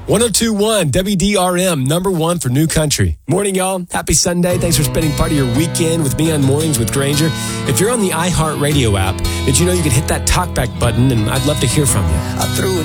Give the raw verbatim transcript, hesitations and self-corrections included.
ten twenty-one W D R M, number one for New Country. Morning, y'all. Happy Sunday. Thanks for spending part of your weekend with me on Mornings with Granger. If you're on the iHeartRadio app, did you know you can hit that talkback button, and I'd love to hear from you. I threw it